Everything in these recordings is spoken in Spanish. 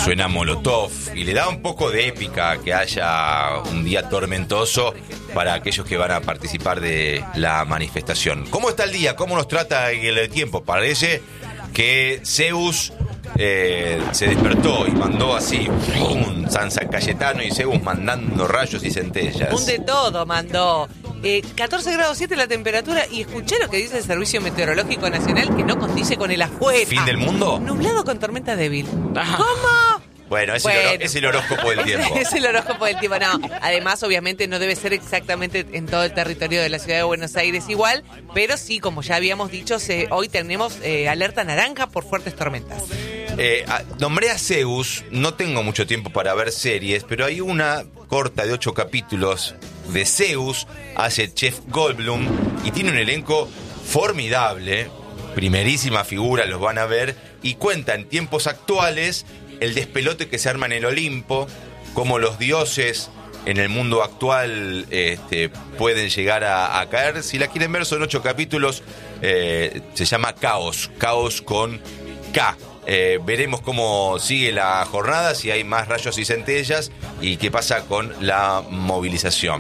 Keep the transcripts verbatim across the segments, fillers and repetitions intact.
Suena Molotov y le da un poco de épica que haya un día tormentoso para aquellos que van a participar de la manifestación. ¿Cómo está el día? ¿Cómo nos trata el tiempo? Parece que Zeus eh, se despertó y mandó así un San San Cayetano y Zeus mandando rayos y centellas. Un de todo mandó. Eh, catorce grados siete la temperatura y escuché lo que dice el Servicio Meteorológico Nacional, que no condice con el afuera. ¿Fin del mundo? Nublado con tormenta débil. Ajá. ¿Cómo? Bueno, es, Bueno. El, horo- es el horóscopo del tiempo. Es el horóscopo del tiempo, no. Además, obviamente, no debe ser exactamente en todo el territorio de la ciudad de Buenos Aires igual, pero sí, como ya habíamos dicho, se, hoy tenemos eh, alerta naranja por fuertes tormentas. Eh, a- nombré a Zeus, no tengo mucho tiempo para ver series, pero hay una corta de ocho capítulos de Zeus, hace Jeff Goldblum y tiene un elenco formidable, primerísima figura, los van a ver, y cuenta en tiempos actuales el despelote que se arma en el Olimpo, cómo los dioses en el mundo actual este, pueden llegar a, a caer. Si la quieren ver, son ocho capítulos, eh, se llama Caos, Caos con K. Eh, veremos cómo sigue la jornada, si hay más rayos y centellas y qué pasa con la movilización.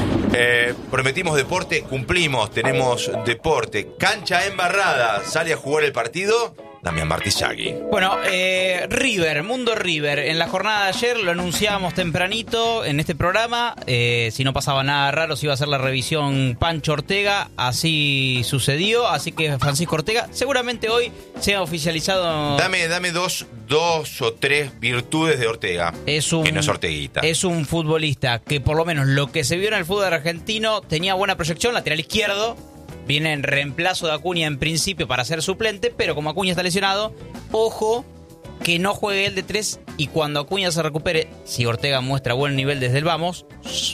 Eh, prometimos deporte, cumplimos, tenemos deporte. Cancha embarrada, sale a jugar el partido Damián Martillagui. Bueno, eh, River, Mundo River. En la jornada de ayer lo anunciábamos tempranito en este programa. Eh, si no pasaba nada raro, se iba a hacer la revisión Pancho Ortega. Así sucedió. Así que Francisco Ortega seguramente hoy se ha oficializado. Dame, dame dos, dos o tres virtudes de Ortega. Es un, que no es Orteguita. Es un futbolista que por lo menos lo que se vio en el fútbol argentino tenía buena proyección, lateral izquierdo. Viene en reemplazo de Acuña en principio para ser suplente, pero como Acuña está lesionado, ojo que no juegue él de tres y cuando Acuña se recupere, si Ortega muestra buen nivel desde el vamos,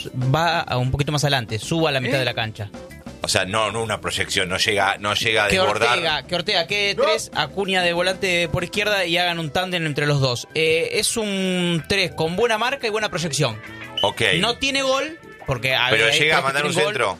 va a un poquito más adelante, suba a la mitad ¿Eh? de la cancha. O sea, no, no una proyección, no llega, no llega a Que desbordar. Ortega, que Ortega quede de tres, Acuña de volante por izquierda y hagan un tándem entre los dos. Eh, es un tres con buena marca y buena proyección. Ok. No tiene gol. Porque Pero hay- llega a creo que mandar un tiene gol. centro.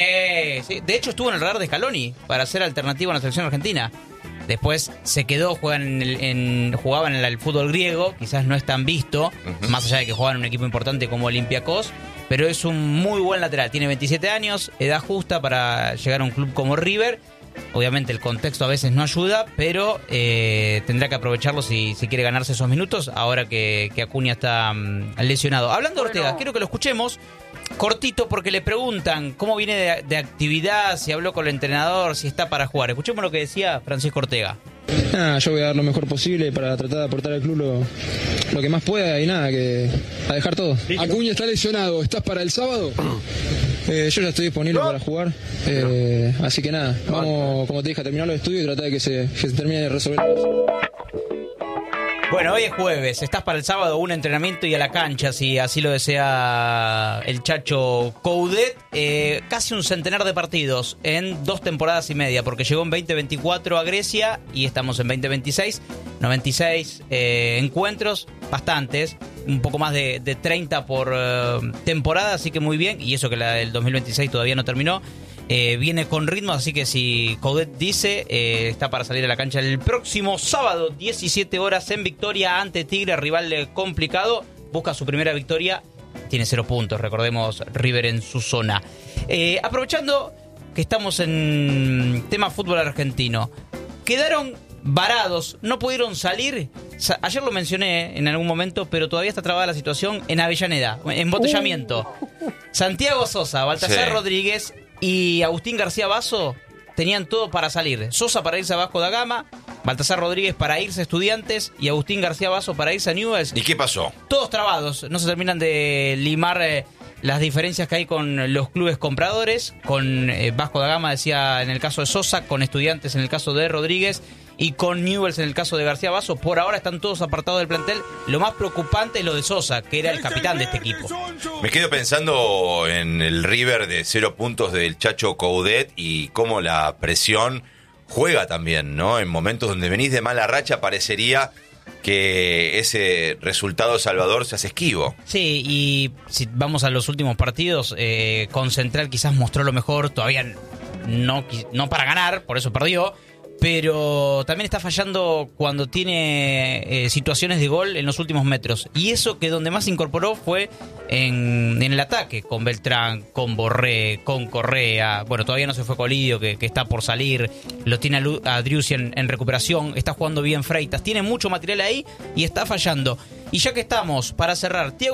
Sí, sí. De hecho estuvo en el radar de Scaloni para ser alternativa a la selección argentina. Después se quedó, juegan en el, en, jugaban en el fútbol griego, quizás no es tan visto, Ujú. más allá de que juegan en un equipo importante como Olympiacos, pero es un muy buen lateral. Tiene veintisiete años, edad justa para llegar a un club como River. Obviamente el contexto a veces no ayuda, pero eh, tendrá que aprovecharlo si, si quiere ganarse esos minutos, ahora que, que Acuña está um, lesionado. Hablando de Ortega, quiero que lo escuchemos cortito porque le preguntan cómo viene de, de actividad, si habló con el entrenador, si está para jugar. Escuchemos lo que decía Francisco Ortega. Nada, yo voy a dar lo mejor posible para tratar de aportar al club lo, lo que más pueda y nada, que a dejar todo. Acuña está lesionado, ¿estás para el sábado? Eh, yo ya estoy disponible para jugar, eh, así que nada, vamos, como te dije, a terminar los estudios y tratar de que se, que se termine de resolver todo. Bueno, hoy es jueves, estás para el sábado, un entrenamiento y a la cancha, si así lo desea el Chacho Coudet. Eh, casi un centenar de partidos en dos temporadas y media, porque llegó en veinte veinticuatro a Grecia y estamos en veinte veintiséis, noventa y seis eh, encuentros, bastantes, un poco más de, de treinta por eh, temporada, así que muy bien, y eso que la del dos mil veintiséis todavía no terminó. Eh, viene con ritmo, así que si Coudet dice, eh, está para salir a la cancha el próximo sábado, diecisiete horas en Victoria ante Tigre, rival eh, complicado, busca su primera victoria, tiene cero puntos, recordemos River en su zona. Eh, aprovechando que estamos en tema fútbol argentino, quedaron varados, no pudieron salir. Sa- Ayer lo mencioné en algún momento, pero todavía está trabada la situación en Avellaneda, embotellamiento. Santiago Sosa, Baltasar Sí. Rodríguez y Agustín García Basso tenían todo para salir. Sosa para irse a Vasco da Gama, Baltasar Rodríguez para irse a Estudiantes y Agustín García Basso para irse a Newell's. ¿Y qué pasó? Todos trabados, no se terminan de limar eh, las diferencias que hay con los clubes compradores, con eh, Vasco da Gama, decía en el caso de Sosa, con Estudiantes en el caso de Rodríguez y con Newell's en el caso de García Basso. Por ahora están todos apartados del plantel. Lo más preocupante es lo de Sosa, que era el capitán de este equipo. Me quedo pensando en el River de cero puntos del Chacho Coudet y cómo la presión juega también, ¿no? En momentos donde venís de mala racha parecería que ese resultado salvador se hace esquivo. Sí, y si vamos a los últimos partidos, eh, con Central quizás mostró lo mejor, todavía no, qui- no para ganar, por eso perdió, pero también está fallando cuando tiene eh, situaciones de gol en los últimos metros. Y eso que donde más se incorporó fue en, en el ataque, con Beltrán, con Borré, con Correa. Bueno, todavía no se fue Colidio, que, que está por salir. Lo tiene a, Lu, a Driussi en, en recuperación. Está jugando bien Freitas. Tiene mucho material ahí y está fallando. Y ya que estamos, para cerrar, Thiago